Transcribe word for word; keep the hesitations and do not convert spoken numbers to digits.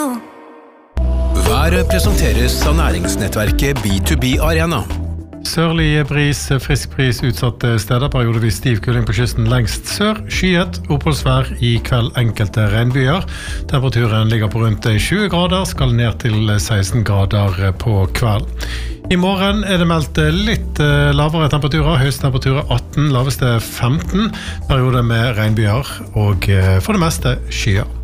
Været presenteres av næringsnettverket B to B Arena. Sørlig bris, frisk bris utsatte steder, periodevis stiv kuling på kysten lengst sør, skyet, oppholdsvær i kveld enkelte regnbyer. Temperaturen ligger på rundt tjue grader, skal ned til seksten grader på kveld. I morgen er det meldt litt lavere temperaturer, høyeste temperaturer atten, laveste femten, perioder med regnbyer og for det meste skyer.